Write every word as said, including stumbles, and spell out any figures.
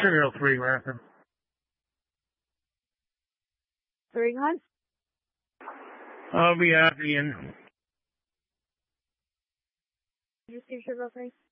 Sugar Hill three, Ransom. Three on? I'll be happy in. Did you see Sugar Hill three?